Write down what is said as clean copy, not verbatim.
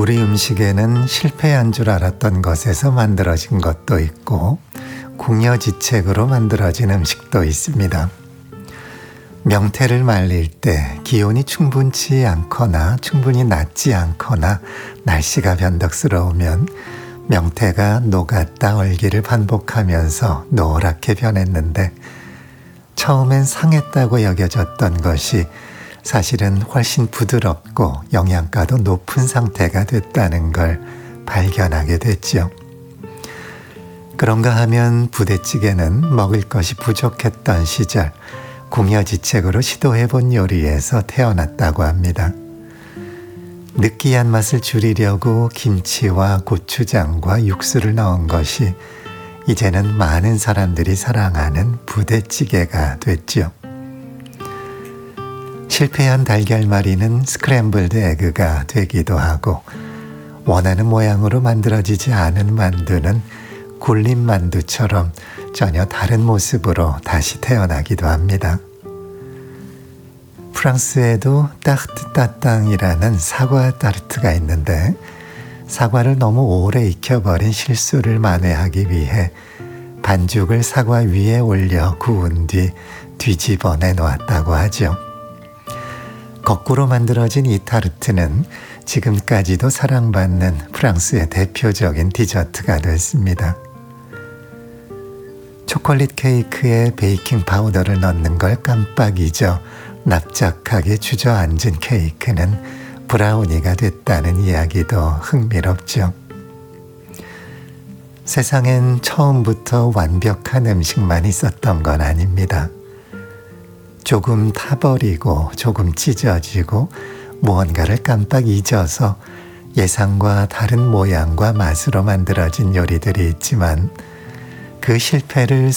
우리 음식에는 실패한 줄 알았던 것에서 만들어진 것도 있고 궁여지책으로 만들어진 음식도 있습니다. 명태를 말릴 때 기온이 충분치 않거나 충분히 낮지 않거나 날씨가 변덕스러우면 명태가 녹았다 얼기를 반복하면서 노랗게 변했는데 처음엔 상했다고 여겨졌던 것이 사실은 훨씬 부드럽고 영양가도 높은 상태가 됐다는 걸 발견하게 됐죠. 그런가 하면 부대찌개는 먹을 것이 부족했던 시절 궁여지책으로 시도해본 요리에서 태어났다고 합니다. 느끼한 맛을 줄이려고 김치와 고추장과 육수를 넣은 것이 이제는 많은 사람들이 사랑하는 부대찌개가 됐죠. 실패한 달걀말이는 스크램블드 에그가 되기도 하고 원하는 모양으로 만들어지지 않은 만두는 굴림 만두처럼 전혀 다른 모습으로 다시 태어나기도 합니다. 프랑스에도 따르트 따땅이라는 사과 타르트가 있는데 사과를 너무 오래 익혀버린 실수를 만회하기 위해 반죽을 사과 위에 올려 구운 뒤 뒤집어내 놓았다고 하죠. 거꾸로 만들어진 이 타르트는 지금까지도 사랑받는 프랑스의 대표적인 디저트가 됐습니다. 초콜릿 케이크에 베이킹 파우더를 넣는 걸 깜빡 잊어 납작하게 주저앉은 케이크는 브라우니가 됐다는 이야기도 흥미롭죠. 세상엔 처음부터 완벽한 음식만 있었던 건 아닙니다. 조금 타버리고 조금 찢어지고 무언가를 깜빡 잊어서 예상과 다른 모양과 맛으로 만들어진 요리들이 있지만 그 실패를